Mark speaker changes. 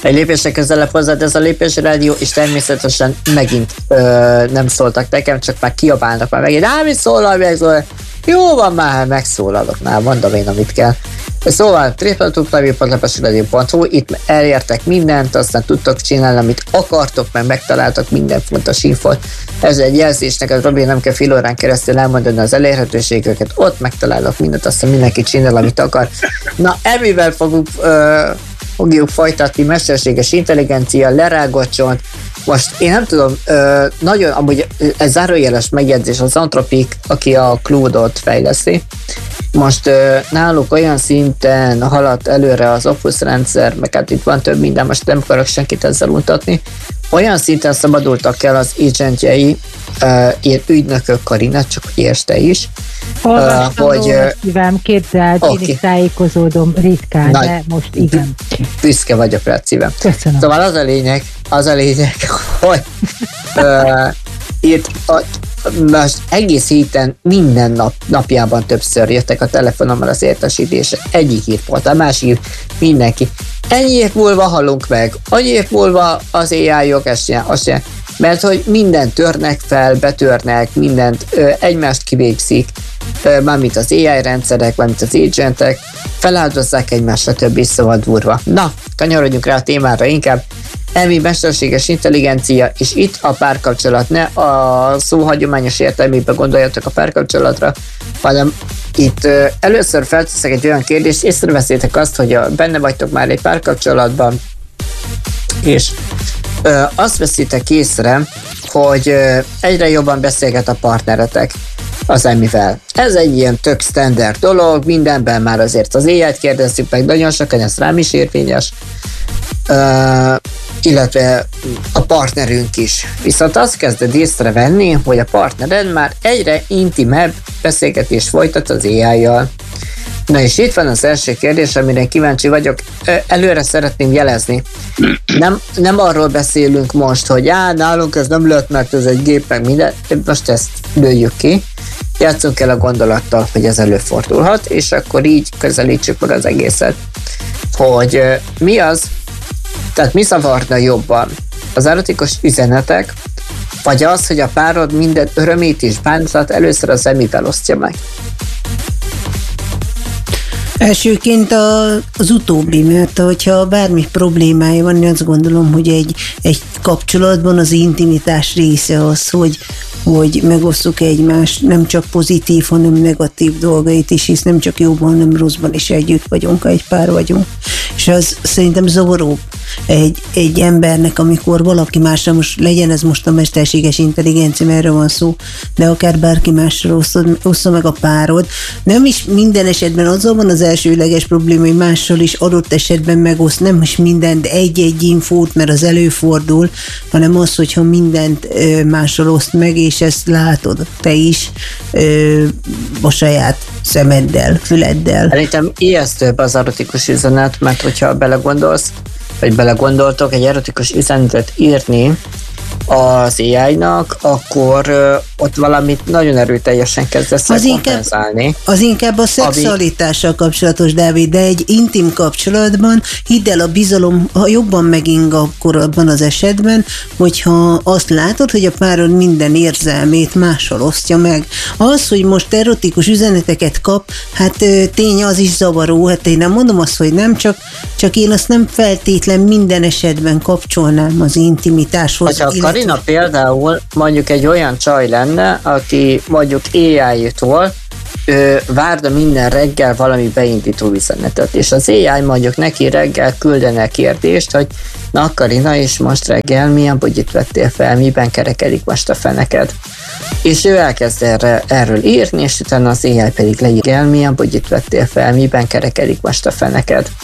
Speaker 1: egy lépésre közelebb hozzád ez a Lépés Rádió, és természetesen megint nem szóltak nekem, csak már kiabálnak már megint, mit szólal, megszólal. Jó van már, megszólalok már, mondom én, amit kell. Szóval www.lepesradio.hu, itt elértek mindent, aztán tudtok csinálni, amit akartok, mert megtaláltok minden fontos infot. Ez egy jelzés neked, Robi, nem kell fél órán keresztül elmondani az elérhetőségeket, ott megtalálok mindent, aztán mindenki csinál, amit akar. Na, emivel fogjuk folytatni, mesterséges intelligencia, lerágott csont. Most én nem tudom, nagyon, amúgy ez zárójeles megjegyzés, az Anthropic, aki a Claude-ot fejleszti, most náluk olyan szinten haladt előre az Opus rendszer, meg hát itt van több minden, most nem akarok senkit ezzel untatni, olyan szinten szabadultak el az agentjei, ilyen ügynökök, Karina, csak érte is,
Speaker 2: hogy... Szívem, képzeld, én is tájékozódom ritkán, de most igen.
Speaker 1: Büszke vagyok rá, szívem.
Speaker 2: Köszönöm.
Speaker 1: Szóval az a lényeg, hogy itt most egész héten minden napjában többször jöttek a telefonommal az értesítések. Egyik hírpont, a másik mindenki. Ennyi év múlva halunk meg, annyi év múlva az AI-ok azt csinál. Mert hogy mindent törnek fel, betörnek, mindent egymást kivégzik, mármint az AI rendszerek, mármint az agentek, feláldozzák egymásra, többi, szóval durva. Na, kanyarodjunk rá a témára inkább. Elmi mesterséges intelligencia, és itt a párkapcsolat, ne a szó hagyományos értelmében gondoljatok a párkapcsolatra, hanem itt először felteszek egy olyan kérdést, észreveszétek azt, hogy benne vagytok már egy párkapcsolatban, és azt veszitek észre, hogy egyre jobban beszélget a partneretek az emivel. Ez egy ilyen tök standard dolog, mindenben már azért az AI-t kérdezzük meg, nagyon sokan, ez rám is érvényes, illetve a partnerünk is. Viszont azt kezded észrevenni, hogy a partnered már egyre intimebb beszélgetést folytat az AI-jal. Na és itt van az első kérdés, amire kíváncsi vagyok. Előre szeretném jelezni. Nem arról beszélünk most, hogy nálunk ez nem lehet, mert ez egy gép, meg minden. Most ezt lőjük ki. Játszunk el a gondolattal, hogy ez előfordulhat, és akkor így közelítsük meg az egészet. Hogy mi az, tehát mi zavarna jobban? Az erotikus üzenetek, vagy az, hogy a párod minden örömét és bánatát először az emivel osztja meg?
Speaker 3: Elsőként az utóbbi, mert hogyha bármi problémája van, én azt gondolom, hogy egy kapcsolatban az intimitás része az, hogy megosztjuk egymást, nem csak pozitív, hanem negatív dolgait is, hisz nem csak jóban, hanem rosszban is együtt vagyunk, egy pár vagyunk. És az szerintem zavaróbb egy embernek, amikor valaki másra, most legyen ez most a mesterséges intelligencia, erről van szó, de akár bárki másra ossza meg a párod. Nem is minden esetben azzal van az elsőleges probléma, hogy mással is adott esetben megoszt, nem is mindent, de egy-egy infót, mert az előfordul, hanem az, hogyha mindent mással oszt meg, és ezt látod te is a saját szemeddel, füleddel.
Speaker 1: Szerintem ijesztőbb az erotikus üzenet, mert hogyha belegondolsz, vagy belegondoltok egy erotikus üzenetet írni az AI-nak, akkor ott valamit nagyon erőteljesen kezdesz kompenzálni.
Speaker 3: Az inkább a szexualitással kapcsolatos, Dávid, de egy intim kapcsolatban hidd el, a bizalom jobban meging akkor abban az esetben, hogyha azt látod, hogy a párod minden érzelmét mással osztja meg. Az, hogy most erotikus üzeneteket kap, hát tény, az is zavaró, hát én nem mondom azt, hogy nem, csak én azt nem feltétlen minden esetben kapcsolnám az intimitáshoz.
Speaker 1: Karina például mondjuk egy olyan csaj lenne, aki mondjuk AI-tól várna minden reggel valami beindító üzenetet, és az AI mondjuk neki reggel küldene kérdést, hogy na Karina, és most reggel milyen bugyit vettél fel, miben kerekedik most a feneked? És ő elkezd erről írni, és utána az AI pedig leír el, milyen bugyit vettél fel, miben kerekedik most a feneked.